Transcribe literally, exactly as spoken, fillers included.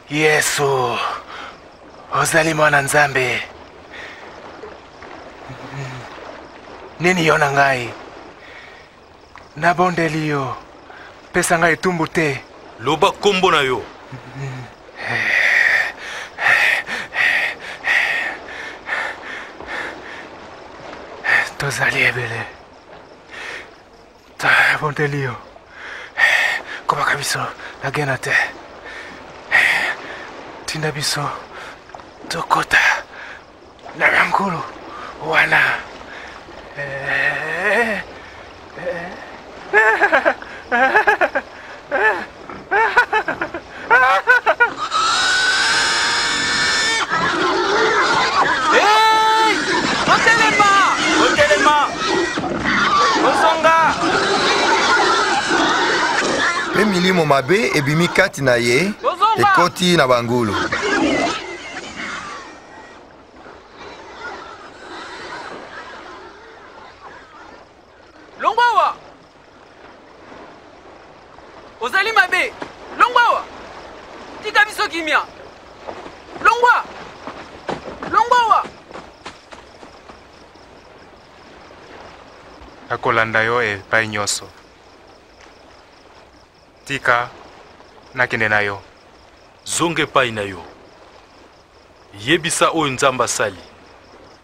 Yesu, ozali mwana Nzambe. Nini yona ngai? Nabondeli yo, pesa ngai tumbu te. Loba kombo na yo. Tozali ebele. Nabondeli yo. Komaka biso nagena te. Tinda biso tokota na ngulu wana. Hey! Montelema! Montelema! Monsonga! Pe milimo mabe ebimi kati na ye ekoti na bangulu. Longwawa! Ozali mabe! Longwawa! Tika biso kimia! Longwa! Longwawa! Akolanda yo epai nyonso. Tika nakende na yo. Zonge pai na yo. Yebisa oyo Nzambe asali.